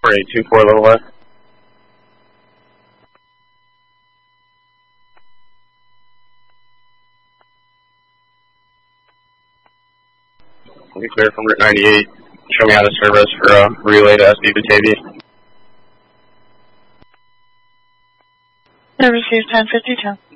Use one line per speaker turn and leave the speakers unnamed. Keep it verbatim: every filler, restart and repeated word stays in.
for eight two four level left. We clear from Route ninety-eight. Show me out of service for a uh, relay to S B Batavia.
Service here, ten fifty-two.